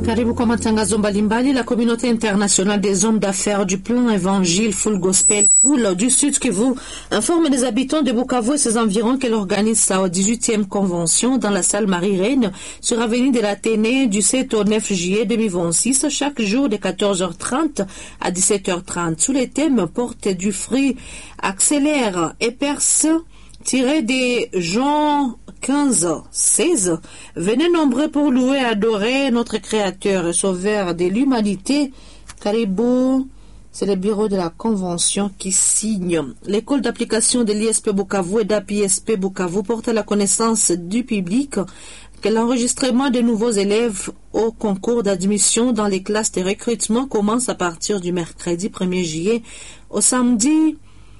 Karibu kwa matangazo mbalimbali. La communauté internationale des hommes d'affaires du plan évangile Full Gospel Pool du Sud Kivu informe les habitants de Bukavu et ses environs qu'elle organise sa 18e convention dans la salle Marie-Reine sur avenue de l'Athénée du 7 au 9 juillet 2026 chaque jour de 14h30 à 17h30 sous les thèmes porte du fruit, accélère et perce tiré des Jean 15-16, venez nombreux pour louer et adorer notre Créateur et Sauveur de l'humanité. Caribou, c'est le bureau de la Convention qui signe. L'école d'application de l'ISP Bukavu et d'APISP Bukavu porte à la connaissance du public que l'enregistrement de nouveaux élèves au concours d'admission dans les classes de recrutement commence à partir du mercredi 1er juillet au samedi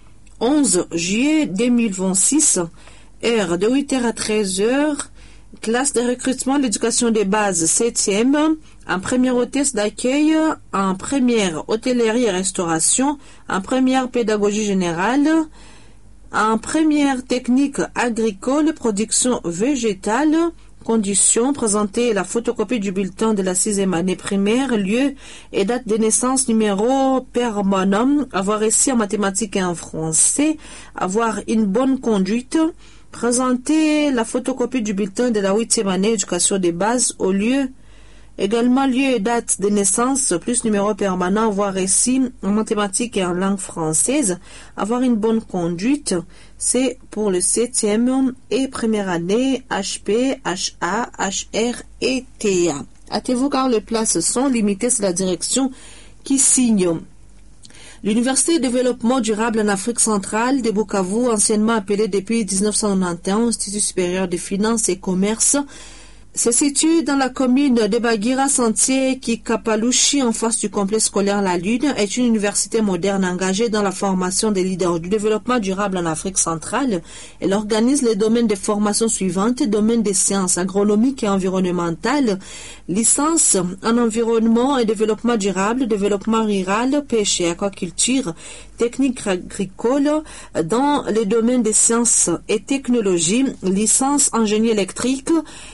11 juillet 2026, heure de 8h à 13h, classe de recrutement de l'éducation des bases 7e, en première hôtesse d'accueil, en première hôtellerie et restauration, en première pédagogie générale, en première technique agricole, production végétale. Conditions, présenter la photocopie du bulletin de la 6e année primaire, lieu et date de naissance, numéro permanent, avoir réussi en mathématiques et en français, avoir une bonne conduite, présenter la photocopie du bulletin de la 8e année éducation des bases au lieu, également lieu et date de naissance, plus numéro permanent, avoir réussi en mathématiques et en langue française, avoir une bonne conduite. C'est pour le 7e et première année HP, HA, HR et TA. Hâtez-vous car les places sont limitées, c'est la direction qui signe. L'Université de développement durable en Afrique centrale de Bukavu, anciennement appelée depuis 1991 Institut supérieur de finances et commerce, se situe dans la commune de Bagira Sentier Kikapalushi en face du complexe scolaire La Lune, est une université moderne engagée dans la formation des leaders du développement durable en Afrique centrale. Elle organise les domaines de formation suivantes: domaine des sciences agronomiques et environnementales, licence en environnement et développement durable, développement rural, pêche et aquaculture, technique agricole, dans les domaines des sciences et technologies, licence en génie électrique,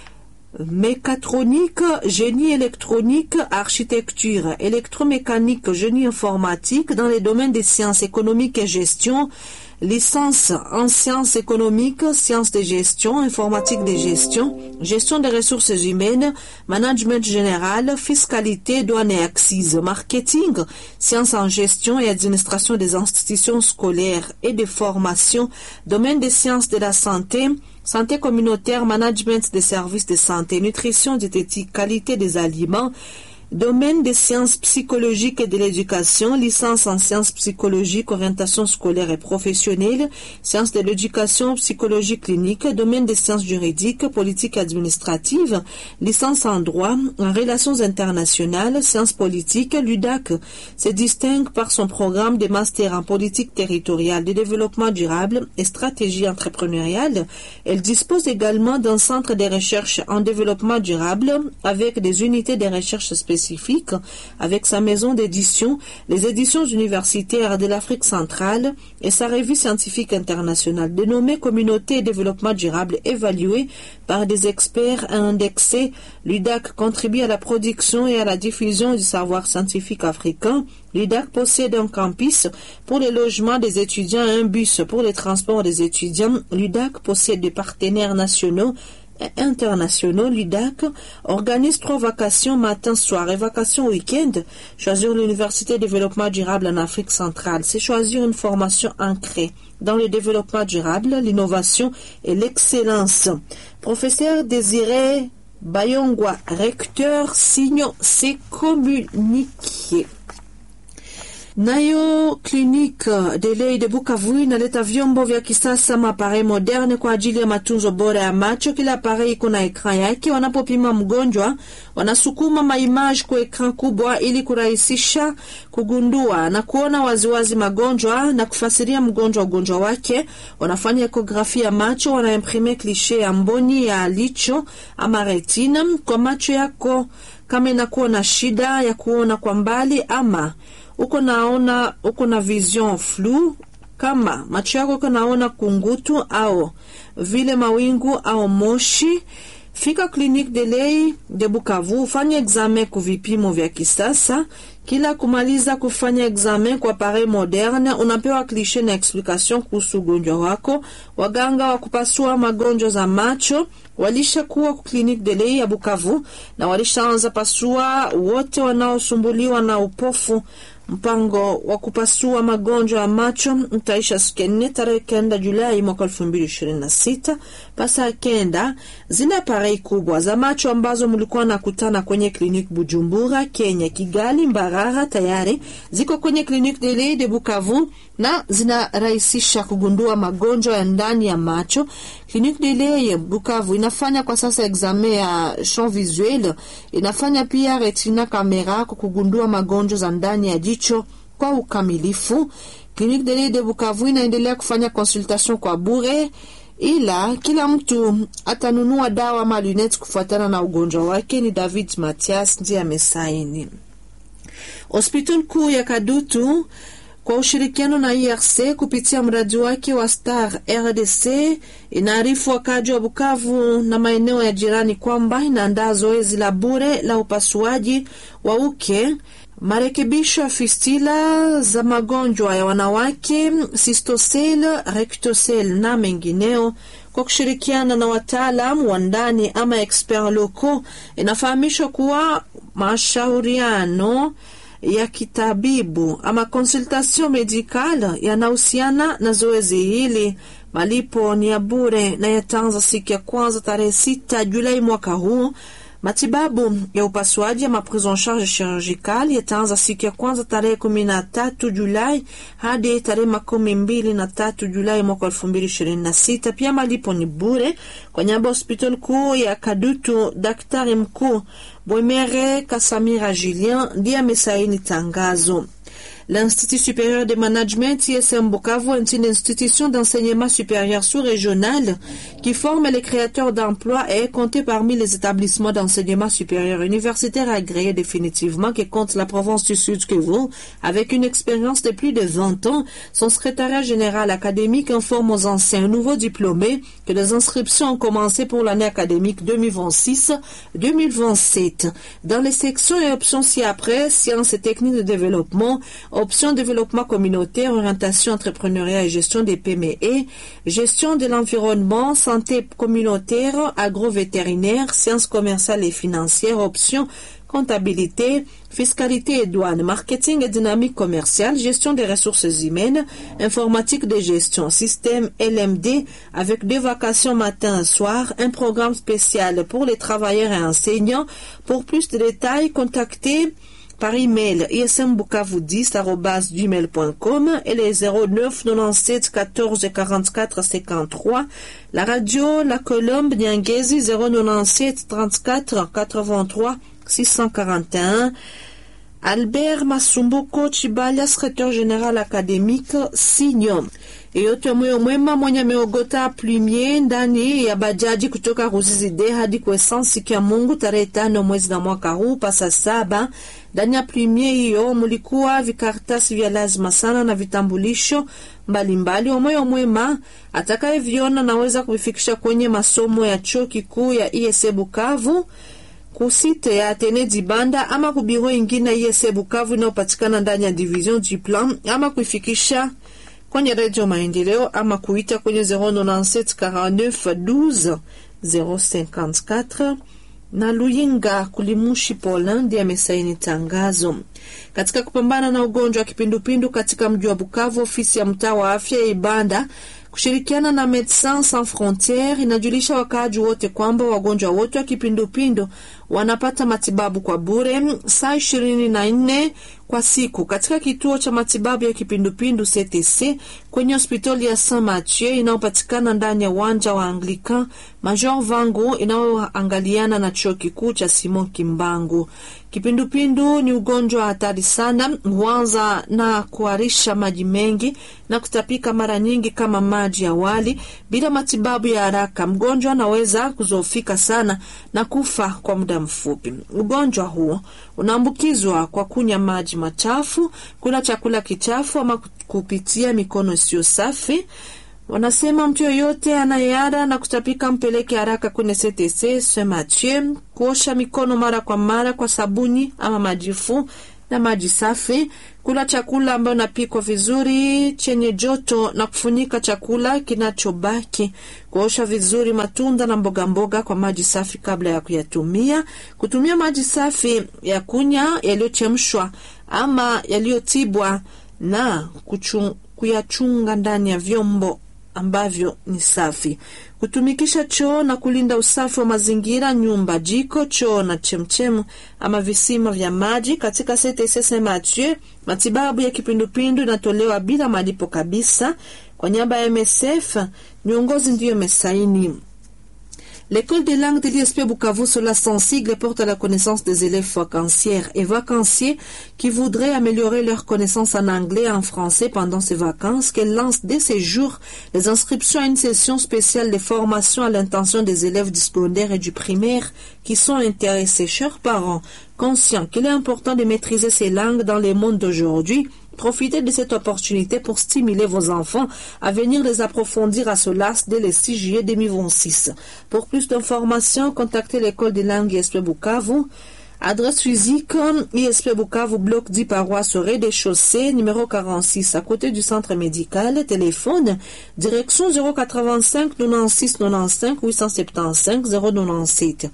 mécatronique, génie électronique, architecture, électromécanique, génie informatique, dans les domaines des sciences économiques et gestion, licence en sciences économiques, sciences de gestion, informatique de gestion, gestion des ressources humaines, management général, fiscalité, douane et accises, marketing, sciences en gestion et administration des institutions scolaires et de formation, domaine des sciences de la santé, santé communautaire, management des services de santé, nutrition, diététique, qualité des aliments, domaine des sciences psychologiques et de l'éducation, licence en sciences psychologiques, orientation scolaire et professionnelle, sciences de l'éducation, psychologie clinique, domaine des sciences juridiques, politique administrative, licence en droit, en relations internationales, sciences politiques. L'UDAC se distingue par son programme de master en politique territoriale, de développement durable et stratégie entrepreneuriale. Elle dispose également d'un centre de recherche en développement durable avec des unités de recherche spécifiques, avec sa maison d'édition, les éditions universitaires de l'Afrique centrale et sa revue scientifique internationale dénommée Communauté et développement durable, évaluée par des experts et indexée. L'UDAC contribue à la production et à la diffusion du savoir scientifique africain. L'UDAC possède un campus pour le logement des étudiants et un bus pour le transport des étudiants. L'UDAC possède des partenaires nationaux internationaux. L'UDAC organise 3 vacations matin, soir et vacations week-end. Choisir l'Université de développement durable en Afrique centrale, c'est choisir une formation ancrée dans le développement durable, l'innovation et l'excellence. Professeur Désiré Bayongwa, recteur, signe ses communiqués. Nayo kliniki delei de Bukavu inaleta vyombo vya kisasa, maapare moderne kwa ajili ya matunzo bora ya macho. Kila apare iko na ekran yake. Wanapopima mgonjwa, wanasukuma maimage kwa ekran kubwa ili kurahisisha kugundua na kuona waziwazi magonjwa na kufasiria mgonjwa ugonjwa wake. Wanafanya ekografia ya macho, wanaimprime klishe ya mboni ya licho ama retina kwa macho yako kama inakuwa na shida ya kuona kwa mbali ama uko na vision flou, kama macho yako uko naona kungutu au vile mawingu au moshi. Fika Clinique de Lei de Bukavu, fanya examen kwa vipimo vya kisasa. Kila kumaliza kufanya examen kwa appareil moderne, unapewa cliché na explication kuhusu ugonjwa wako. Waganga wa kupasua magonjwa za macho walisha kuwa kwa Clinique de Lei ya Bukavu na walishaanza pasua wote wanaosumbuliwa na upofu. Mpango wa kupasua magonjwa ya macho utaisha siku 4 tarehe 9 Julai mwaka 2026 pasa 9. Zile appareil kubwa za macho ambazo mlikuwa nakutana kwenye Clinique Bujumbura, Kenya, Kigali, Mbarara tayari ziko kwenye Clinique de Lei de Bukavu na zinarahisisha kugundua magonjwa ya ndani ya macho. Clinique de Lei Bukavu inafanya kwa sasa examen ya champ visuel, inafanya pia retina camera kugundua magonjwa za ndani ya jicho kwa ukamilifu. Clinique de Lei de Bukavu inaendelea kufanya consultation kwa bure, ila kila mtu atanunua dawa ama lunette kufuatana na ugonjwa wake. Ni David Mathias ndiye amesaini. Hospital kuu ya Kadutu kwa ushirikiano na IRC kupitia mradi wake wa Star RDC inaarifu wakaji wa Bukavu na maeneo ya jirani kwamba inaandaa zoezi la bure la upasuaji wa uke, marekebisho ya fistula za magonjwa ya wanawake, cystocele, rectocele na mengineo. Kwa kushirikiana na wataalamu wa ndani ama expert locaux, inafahamishwa kuwa mashauriano ya kitabibu ama consultation medicale yanahusiana na zoezi hili. Malipo ni ya bure na yataanza siku ya kwanza tarehe 6 Julai mwaka huu. Matibabu ya upasuaji ama prise en charge chirurgicale yataanza siku ya kwanza tarehe 13 Julai hadi tarehe 23 Julai mwaka 2026. Pia malipo ni bure. Kwa nyamba hospital kuu ya Kadutu, daktari mkuu Boimere Kasamira Julien ndiye amesaini tangazo. L'Institut supérieur de management ISM Bukavu est une institution d'enseignement supérieur sous-régional qui forme les créateurs d'emplois et est comptée parmi les établissements d'enseignement supérieur universitaire agréés définitivement qui compte la province du Sud Kivu avec une expérience de plus de 20 ans. Son secrétariat général académique informe aux anciens nouveaux diplômés que les inscriptions ont commencé pour l'année académique 2026-2027. Dans les sections et options ci-après, sciences et techniques de développement, option développement communautaire, orientation entrepreneuriat et gestion des PME, gestion de l'environnement, santé communautaire, agro-vétérinaire, sciences commerciales et financières, option comptabilité, fiscalité et douane, marketing et dynamique commerciale, gestion des ressources humaines, informatique de gestion, système LMD avec 2 vacations matin et soir, un programme spécial pour les travailleurs et enseignants. Pour plus de détails, contactez par email ismbukavu10@gmail.com et les 09 97 14 44 53. La radio La Colombe Nyangezi 097 34 83 641. Albert Masumbuko Chibalia, secrétaire général académique Signon. Yeyote moyo mwema mwenye meogota plumier ndani ya bajaji kutoka Ruzizi hadi kwa Essence ya Mungu tarehe 5 mwezi na mwaka huu pasa 7. Ndani ya plumier hiyo mulikuwa vikaratasi vya lazima sana na vitambulisho mbalimbali. Moyo mwema atakayeviona naweza kuvifikisha kwenye masomo ya chuo kikuu ya ISE Bukavu, kusite ya Atene Dibanda ama kubiro ingine ISE Bukavu inayopatikana ndani ya division du plan, ama kuifikisha kwenye Radio Maendeleo ama kuita kwenye 097 49 12 054. Na Luyinga Kulimushi Poland ya mesaini tangazo. Katika kupambana na ugonjwa wa kipindupindu katika mji wa Bukavu, ofisi ya mtaa wa afya ya Ibanda kushirikiana na Médecins Sans Frontières inajulisha wakaaji wote kwamba wagonjwa wote wa kipindupindu wanapata matibabu kwa bure saa 24 kwa siku katika kituo cha matibabu ya kipindupindu CTC kwenye hospitali ya Saint Mathieu inayopatikana ndani ya uwanja wa Anglican Major Vangu inayoangaliana na chuo kikuu cha Simon Kimbangu. Kipindupindu ni ugonjwa hatari sana, huanza na kuharisha maji mengi na kutapika mara nyingi kama maji ya wali. Bila matibabu ya haraka, mgonjwa anaweza kuzofika sana na kufa kwa muda mfupi. Ugonjwa huo unaambukizwa kwa kunywa maji machafu, kula chakula kichafu ama kupitia mikono isiyo safi. Wanasema mtu yoyote anayeara na kutapika mpeleke haraka kwenye CTC Saint-Mathieu, kuosha mikono mara kwa mara kwa sabuni ama majifu na maji safi, kula chakula ambayo napikwa vizuri chenye joto na kufunika chakula kinachobaki, kuosha vizuri matunda na mboga mboga kwa maji safi kabla ya kuyatumia, kutumia maji safi ya kunywa yaliyochemshwa ama yaliyotibwa na kuyachunga ndani ya vyombo ambavyo ni safi, kutumikisha choo na kulinda usafi wa mazingira, nyumba, jiko, choo na chemchemu ama visima vya maji. Katika CTC Saint-Mathieu, matibabu ya kipindupindu inatolewa bila malipo kabisa. Kwa niaba ya MSF, miongozi ndiyo mesaini. L'école des langues de l'ISP Bukavu sur la sans sigle porte à la connaissance des élèves vacancières et vacanciers qui voudraient améliorer leurs connaissances en anglais et en français pendant ces vacances qu'elle lance dès ces jours les inscriptions à une session spéciale de formation à l'intention des élèves du secondaire et du primaire qui sont intéressés. Chers parents, conscients qu'il est important de maîtriser ces langues dans le monde d'aujourd'hui, profitez de cette opportunité pour stimuler vos enfants à venir les approfondir à SOLAS dès le 6 juillet 2026. Pour plus d'informations, contactez l'école des langues ISP Bukavu. Adresse physique, ISP Bukavu, bloc 10 paroisse au rez-de-chaussée, numéro 46, à côté du centre médical. Téléphone, direction 085 96 95 875 097.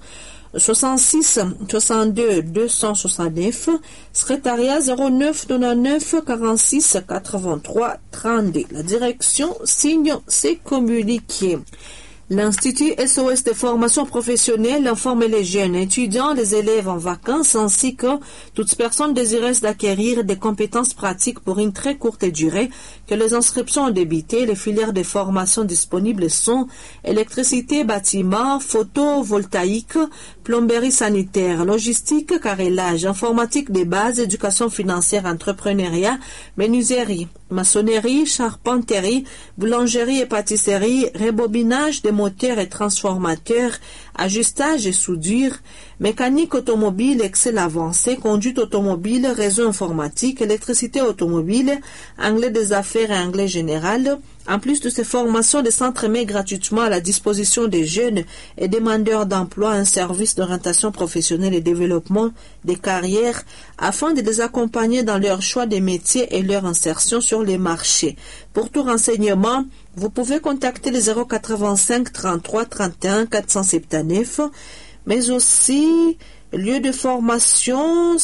66 62 269, secrétariat 09 99 46 83 32. La direction signe ces communiqués. L'Institut SOS de formation professionnelle informe les jeunes étudiants, les élèves en vacances ainsi que toutes personnes désireuses d'acquérir des compétences pratiques pour une très courte durée que les inscriptions ont débuté. Les filières de formation disponibles sont électricité, bâtiment, photovoltaïque, plomberie sanitaire, logistique, carrelage, informatique des bases, éducation financière, entrepreneuriat, menuiserie, maçonnerie, charpenterie, boulangerie et pâtisserie, rebobinage des moteurs et transformateurs, ajustage et soudure, mécanique automobile, Excel avancé, conduite automobile, réseau informatique, électricité automobile, anglais des affaires et anglais général. En plus de ces formations, les centres mettent gratuitement à la disposition des jeunes et demandeurs d'emploi un service d'orientation professionnelle et développement des carrières afin de les accompagner dans leur choix des métiers et leur insertion sur les marchés. Pour tout renseignement, vous pouvez contacter les 085 33 31 479, mais aussi lieu de formation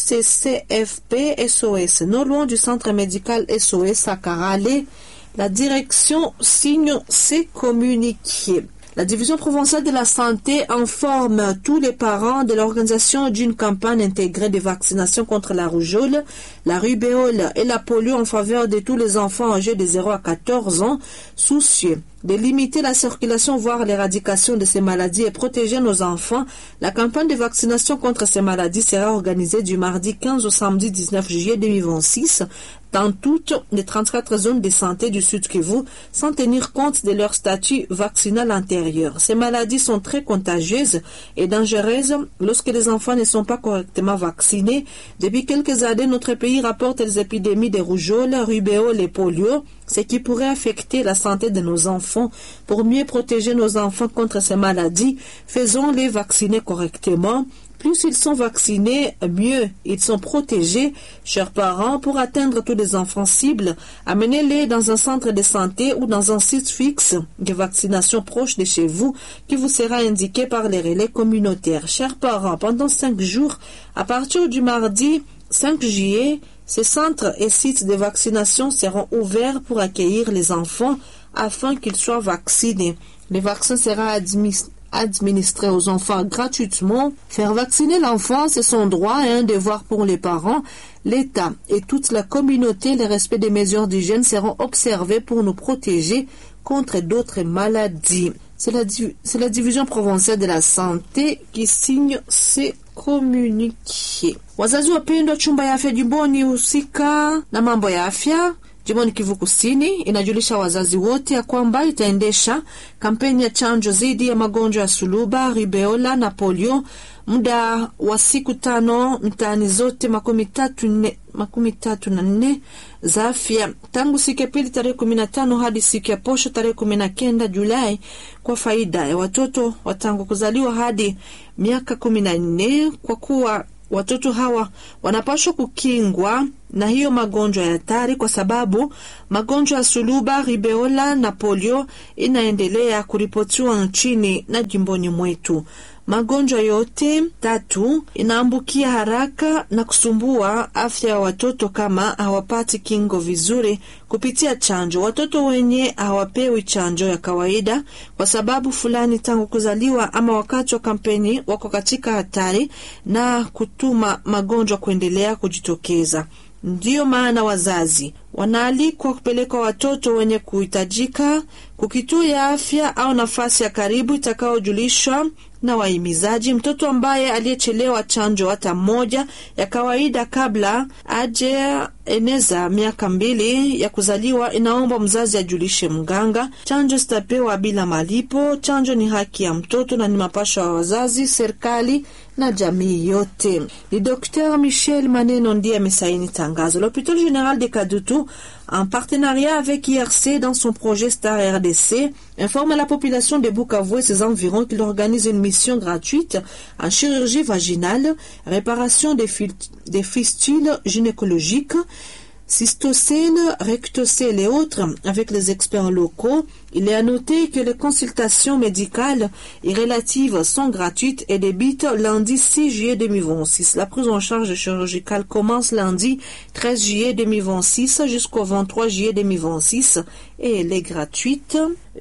CCFP SOS, non loin du centre médical SOS à Karale. La direction signe ces communiqués. La division provinciale de la santé informe tous les parents de l'organisation d'une campagne intégrée de vaccination contre la rougeole, la rubéole et la polio en faveur de tous les enfants âgés de 0 à 14 ans, soucieux de limiter la circulation, voire l'éradication de ces maladies et protéger nos enfants. La campagne de vaccination contre ces maladies sera organisée du mardi 15 au samedi 19 juillet 2026 dans toutes les 34 zones de santé du Sud Kivu, sans tenir compte de leur statut vaccinal antérieur. Ces maladies sont très contagieuses et dangereuses lorsque les enfants ne sont pas correctement vaccinés. Depuis quelques années, notre pays rapporte les épidémies de rougeole, rubéole et polio, ce qui pourrait affecter la santé de nos enfants. Pour mieux protéger nos enfants contre ces maladies, faisons-les vacciner correctement. Plus ils sont vaccinés, mieux ils sont protégés. Chers parents, pour atteindre tous les enfants cibles, amenez-les dans un centre de santé ou dans un site fixe de vaccination proche de chez vous qui vous sera indiqué par les relais communautaires. Chers parents, pendant 5 jours, à partir du mardi 5 juillet, ces centres et sites de vaccination seront ouverts pour accueillir les enfants afin qu'ils soient vaccinés. Le vaccin sera administré aux enfants gratuitement. Faire vacciner l'enfant, c'est son droit et un devoir pour les parents. L'État et toute la communauté, le respect des mesures d'hygiène seront observés pour nous protéger contre d'autres maladies. C'est la division provinciale de la santé qui signe ces communiqués. Wazazi wapendwa, chumba ya afya jimboni husika na mambo ya afya jimboni Kivu Kusini inajulisha wazazi wote ya kwamba itaendesha kampeni ya chanjo dhidi ya magonjwa ya suluba, ribeola na polio muda wa siku 5 mtaani zote 34 za afya tangu siku ya pili tarehe 15 hadi siku ya posho tarehe 19 Julai kwa faida ya watoto watangu kuzaliwa hadi miaka 14, kwa kuwa watoto hawa wanapaswa kukingwa na hiyo magonjwa ya hatari, kwa sababu magonjwa ya suluba, ribeola na polio inaendelea kuripotiwa nchini na jimboni mwetu. Magonjwa yote 3 inaambukia haraka na kusumbua afya ya watoto kama hawapati kingo vizuri kupitia chanjo. Watoto wenye hawapewi chanjo ya kawaida kwa sababu fulani tangu kuzaliwa ama wakati wa kampeni wako katika hatari na kutuma magonjwa kuendelea kujitokeza. Ndiyo maana wazazi wanaalikwa kupeleka watoto wenye kuhitajika kukituo ya afya au nafasi ya karibu itakaojulishwa na wahimizaji. Mtoto ambaye aliyechelewa chanjo hata moja ya kawaida kabla aje eneza miaka 2 ya kuzaliwa, inaomba mzazi ajulishe mganga. Chanjo zitapewa bila malipo. Chanjo ni haki ya mtoto na ni mapasho ya wazazi, serikali na jamii yote. Ni Dr Michel Maneno ndiye amesaini tangazo. L'hôpital général de Kadutu, en partenariat avec IRC dans son projet Star RDC, informe la population de Bukavu et ses environs qu'il organise une mission gratuite en chirurgie vaginale, réparation des fistules gynécologiques, cystocène, rectocèle et autres avec les experts locaux. Il est à noter que les consultations médicales et relatives sont gratuites et débutent lundi 6 juillet 2026. La prise en charge chirurgicale commence lundi 13 juillet 2026 jusqu'au 23 juillet 2026 et elle est gratuite.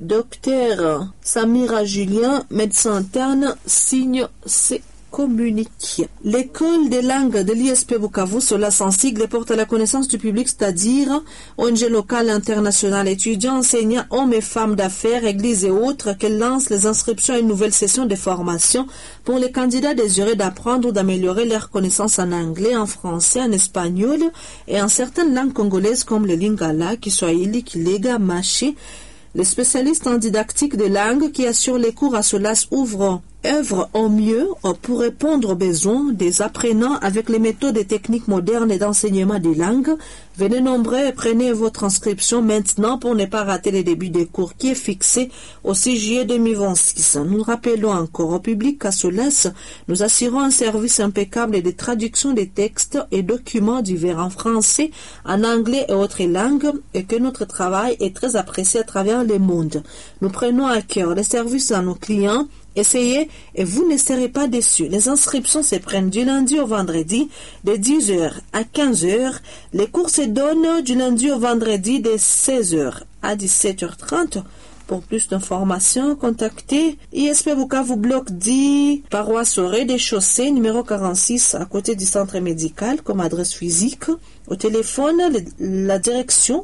Docteur Samira Julien, médecin interne, signe C. Communique. L'école des langues de l'ISP Bukavu, cela sans sigle, porte à la connaissance du public, c'est-à-dire ONG locale, internationale, étudiants, enseignants, hommes et femmes d'affaires, églises et autres, qu'elle lance les inscriptions à une nouvelle session de formation pour les candidats désireux d'apprendre ou d'améliorer leurs connaissances en anglais, en français, en espagnol et en certaines langues congolaises comme le lingala, kiswahili, kilega, machi. Les spécialistes en didactique de langue qui assurent les cours à SOLAS œuvrent au mieux pour répondre aux besoins des apprenants avec les méthodes et techniques modernes d'enseignement des langues. Venez nombreux et prenez votre inscription maintenant pour ne pas rater le début des cours qui est fixé au 6 juillet 2026. Nous rappelons encore au public qu'à SOLAS, nous assurons un service impeccable de traduction des textes et documents divers en français, en anglais et autres langues, et que notre travail est très apprécié à travers le monde. Nous prenons à cœur les services à nos clients. Essayez et vous ne serez pas déçus. Les inscriptions se prennent du lundi au vendredi de 10h à 15h. Les cours se donnent du lundi au vendredi de 16h à 17h30. Pour plus d'informations, contactez ISP Bukavu Bloc 10, paroisse au rez-de-chaussée, numéro 46, à côté du centre médical, comme adresse physique. Au téléphone, la direction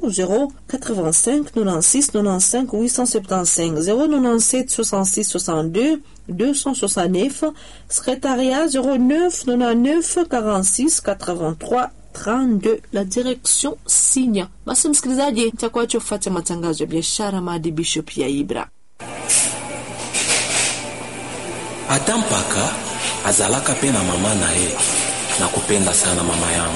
085 96 95 875 097 66 62 269, secrétariat 09 99 46 83 32. La direction signe. Basi msikilizaji, nitakuacha ufuate matangazo ya biashara maadibisho pia Ibra. Atampaka azalaka pena mama nae na kupenda sana mama yangu.